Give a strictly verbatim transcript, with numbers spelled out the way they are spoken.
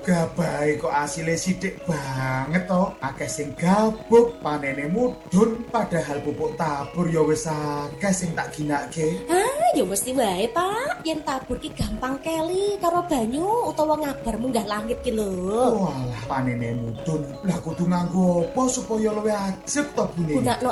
Gabahe kok asile sithik banget to. Akeh sing gabuk, panene mudhun, padahal pupuk tabur ya wis akeh sing tak ginake. Ah, ya mesti wae, Pak. Yen tabur ki gampang keli karo banyu utawa ngabar munggah langit ki lho. Walah panene mudhun. Lah kudu nganggo apa supaya luwih ajeg to bune? Gunakno